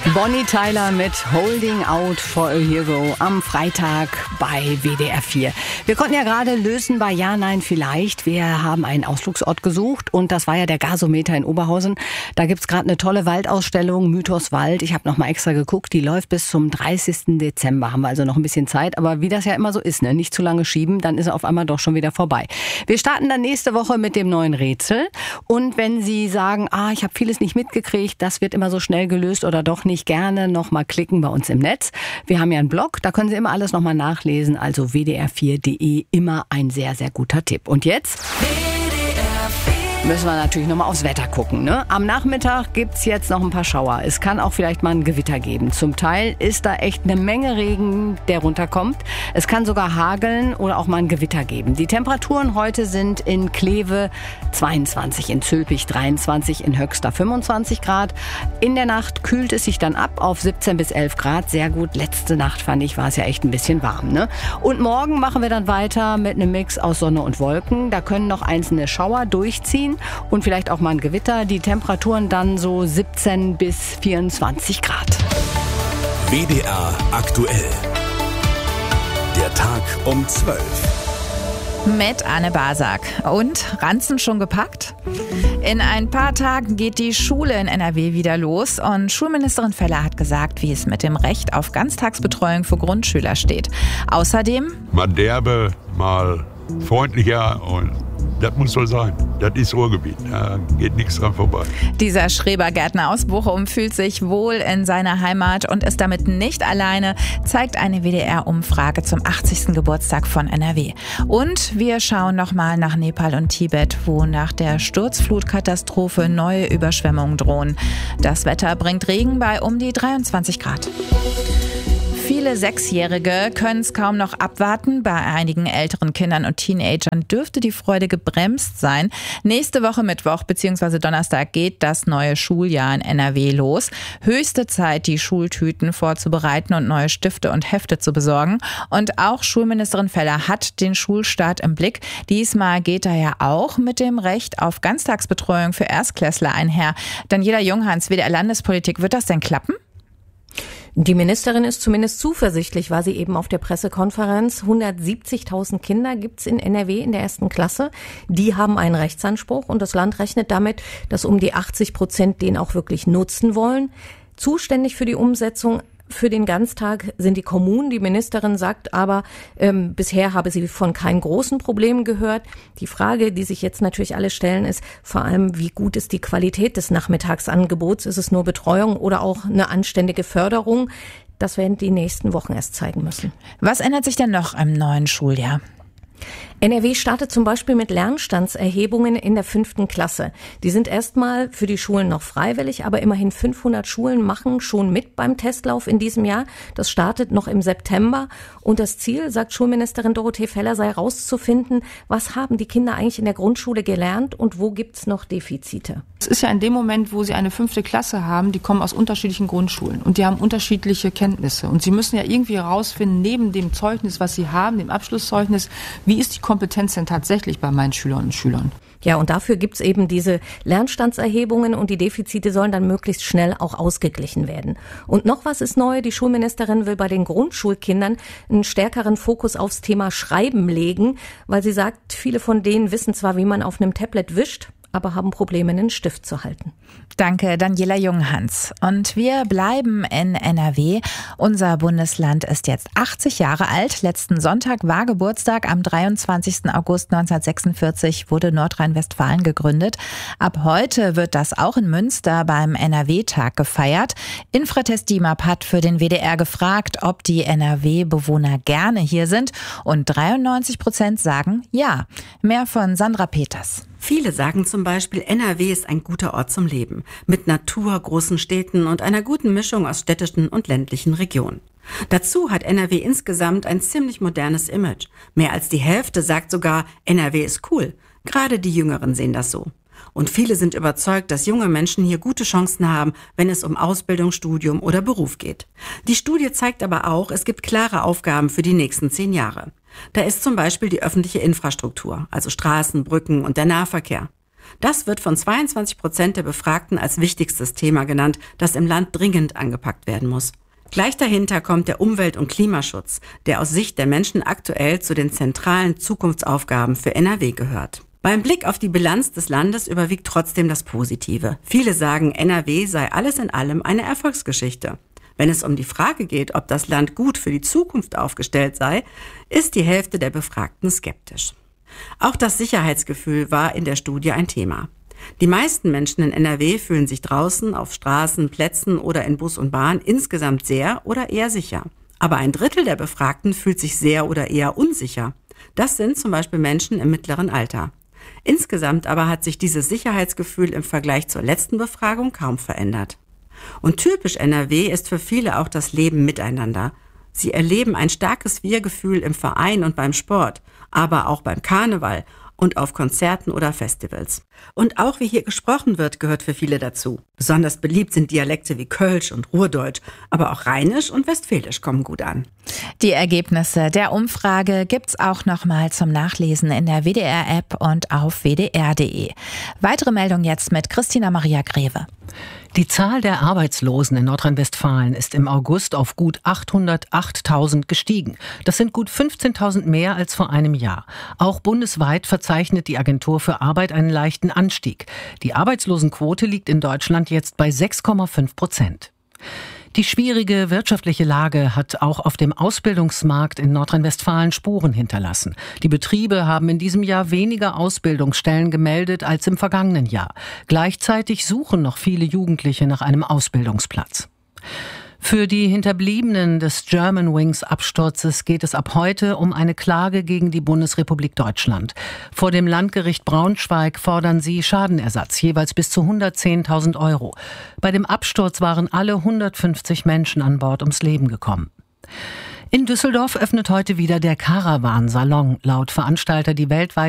Bonnie Tyler mit Holding Out for a Hero am Freitag bei WDR 4. Wir konnten ja gerade lösen bei Ja, Nein, Vielleicht. Wir haben einen Ausflugsort gesucht und das war ja der Gasometer in Oberhausen. Da gibt's gerade eine tolle Waldausstellung, Mythos Wald. Ich habe noch mal extra geguckt, die läuft bis zum 30. Dezember. Haben wir also noch ein bisschen Zeit, aber wie das ja immer so ist, ne? Nicht zu lange schieben, dann ist er auf einmal doch schon wieder vorbei. Wir starten dann nächste Woche mit dem neuen Rätsel und wenn Sie sagen, ich habe vieles nicht mitgekriegt, das wird immer so schnell gelöst oder doch nicht, gerne noch mal klicken bei uns im Netz. Wir haben ja einen Blog, da können Sie immer alles noch mal nachlesen, also wdr4.de, immer ein sehr, sehr guter Tipp. Und jetzt müssen wir natürlich noch mal aufs Wetter gucken, ne? Am Nachmittag gibt's jetzt noch ein paar Schauer. Es kann auch vielleicht mal ein Gewitter geben. Zum Teil ist da echt eine Menge Regen, der runterkommt. Es kann sogar hageln oder auch mal ein Gewitter geben. Die Temperaturen heute sind in Kleve 22, in Zülpich 23, in Höxter 25 Grad. In der Nacht kühlt es sich dann ab auf 17 bis 11 Grad. Sehr gut. Letzte Nacht, fand ich, war es ja echt ein bisschen warm, ne? Und morgen machen wir dann weiter mit einem Mix aus Sonne und Wolken. Da können noch einzelne Schauer durchziehen. Und vielleicht auch mal ein Gewitter. Die Temperaturen dann so 17 bis 24 Grad. WDR aktuell. Der Tag um 12. Mit Anne Basak. Und Ranzen schon gepackt? In ein paar Tagen geht die Schule in NRW wieder los und Schulministerin Feller hat gesagt, wie es mit dem Recht auf Ganztagsbetreuung für Grundschüler steht. Außerdem: Mal derbe, mal freundlicher und das muss so sein. Das ist Ruhrgebiet. Da geht nichts dran vorbei. Dieser Schrebergärtner aus Bochum fühlt sich wohl in seiner Heimat und ist damit nicht alleine, zeigt eine WDR-Umfrage zum 80. Geburtstag von NRW. Und wir schauen nochmal nach Nepal und Tibet, wo nach der Sturzflutkatastrophe neue Überschwemmungen drohen. Das Wetter bringt Regen bei um die 23 Grad. Viele Sechsjährige können es kaum noch abwarten. Bei einigen älteren Kindern und Teenagern dürfte die Freude gebremst sein. Nächste Woche Mittwoch bzw. Donnerstag geht das neue Schuljahr in NRW los. Höchste Zeit, die Schultüten vorzubereiten und neue Stifte und Hefte zu besorgen. Und auch Schulministerin Feller hat den Schulstart im Blick. Diesmal geht er ja auch mit dem Recht auf Ganztagsbetreuung für Erstklässler einher. Daniela Junghans, WDR Landespolitik, wird das denn klappen? Die Ministerin ist zumindest zuversichtlich, war sie eben auf der Pressekonferenz. 170.000 Kinder gibt's in NRW in der ersten Klasse. Die haben einen Rechtsanspruch und das Land rechnet damit, dass um die 80% den auch wirklich nutzen wollen. Zuständig für die Umsetzung für den Ganztag sind die Kommunen. Die Ministerin sagt aber, bisher habe sie von keinen großen Problemen gehört. Die Frage, die sich jetzt natürlich alle stellen, ist vor allem, wie gut ist die Qualität des Nachmittagsangebots? Ist es nur Betreuung oder auch eine anständige Förderung? Das werden die nächsten Wochen erst zeigen müssen. Was ändert sich denn noch im neuen Schuljahr? NRW startet zum Beispiel mit Lernstandserhebungen in der 5. Klasse. Die sind erstmal für die Schulen noch freiwillig, aber immerhin 500 Schulen machen schon mit beim Testlauf in diesem Jahr. Das startet noch im September. Und das Ziel, sagt Schulministerin Dorothee Feller, sei herauszufinden, was haben die Kinder eigentlich in der Grundschule gelernt und wo gibt's noch Defizite. Es ist ja in dem Moment, wo sie eine 5. Klasse haben, die kommen aus unterschiedlichen Grundschulen und die haben unterschiedliche Kenntnisse. Und sie müssen ja irgendwie herausfinden, neben dem Zeugnis, was sie haben, dem Abschlusszeugnis, wie ist die Kompetenz denn tatsächlich bei meinen Schülerinnen und Schülern? Ja, und dafür gibt's eben diese Lernstandserhebungen und die Defizite sollen dann möglichst schnell auch ausgeglichen werden. Und noch was ist neu, die Schulministerin will bei den Grundschulkindern einen stärkeren Fokus aufs Thema Schreiben legen, weil sie sagt, viele von denen wissen zwar, wie man auf einem Tablet wischt, aber haben Probleme, einen Stift zu halten. Danke, Daniela Junghans. Und wir bleiben in NRW. Unser Bundesland ist jetzt 80 Jahre alt. Letzten Sonntag war Geburtstag. Am 23. August 1946 wurde Nordrhein-Westfalen gegründet. Ab heute wird das auch in Münster beim NRW-Tag gefeiert. Infratest DIMAP hat für den WDR gefragt, ob die NRW-Bewohner gerne hier sind. Und 93% sagen ja. Mehr von Sandra Peters. Viele sagen zum Beispiel, NRW ist ein guter Ort zum Leben. Mit Natur, großen Städten und einer guten Mischung aus städtischen und ländlichen Regionen. Dazu hat NRW insgesamt ein ziemlich modernes Image. Mehr als die Hälfte sagt sogar, NRW ist cool. Gerade die Jüngeren sehen das so. Und viele sind überzeugt, dass junge Menschen hier gute Chancen haben, wenn es um Ausbildung, Studium oder Beruf geht. Die Studie zeigt aber auch, es gibt klare Aufgaben für die nächsten 10 Jahre. Da ist zum Beispiel die öffentliche Infrastruktur, also Straßen, Brücken und der Nahverkehr. Das wird von 22% der Befragten als wichtigstes Thema genannt, das im Land dringend angepackt werden muss. Gleich dahinter kommt der Umwelt- und Klimaschutz, der aus Sicht der Menschen aktuell zu den zentralen Zukunftsaufgaben für NRW gehört. Beim Blick auf die Bilanz des Landes überwiegt trotzdem das Positive. Viele sagen, NRW sei alles in allem eine Erfolgsgeschichte. Wenn es um die Frage geht, ob das Land gut für die Zukunft aufgestellt sei, ist die Hälfte der Befragten skeptisch. Auch das Sicherheitsgefühl war in der Studie ein Thema. Die meisten Menschen in NRW fühlen sich draußen, auf Straßen, Plätzen oder in Bus und Bahn insgesamt sehr oder eher sicher. Aber ein Drittel der Befragten fühlt sich sehr oder eher unsicher. Das sind zum Beispiel Menschen im mittleren Alter. Insgesamt aber hat sich dieses Sicherheitsgefühl im Vergleich zur letzten Befragung kaum verändert. Und typisch NRW ist für viele auch das Leben miteinander. Sie erleben ein starkes Wir-Gefühl im Verein und beim Sport, aber auch beim Karneval und auf Konzerten oder Festivals. Und auch wie hier gesprochen wird, gehört für viele dazu. Besonders beliebt sind Dialekte wie Kölsch und Ruhrdeutsch, aber auch Rheinisch und Westfälisch kommen gut an. Die Ergebnisse der Umfrage gibt's auch nochmal zum Nachlesen in der WDR-App und auf wdr.de. Weitere Meldung jetzt mit Christina Maria Greve. Die Zahl der Arbeitslosen in Nordrhein-Westfalen ist im August auf gut 808.000 gestiegen. Das sind gut 15.000 mehr als vor einem Jahr. Auch bundesweit verzeichnet die Agentur für Arbeit einen leichten Anstieg. Die Arbeitslosenquote liegt in Deutschland jetzt bei 6,5%. Die schwierige wirtschaftliche Lage hat auch auf dem Ausbildungsmarkt in Nordrhein-Westfalen Spuren hinterlassen. Die Betriebe haben in diesem Jahr weniger Ausbildungsstellen gemeldet als im vergangenen Jahr. Gleichzeitig suchen noch viele Jugendliche nach einem Ausbildungsplatz. Für die Hinterbliebenen des Germanwings-Absturzes geht es ab heute um eine Klage gegen die Bundesrepublik Deutschland. Vor dem Landgericht Braunschweig fordern sie Schadenersatz, jeweils bis zu 110.000 €. Bei dem Absturz waren alle 150 Menschen an Bord ums Leben gekommen. In Düsseldorf öffnet heute wieder der Caravan-Salon. Laut Veranstalter die weltweit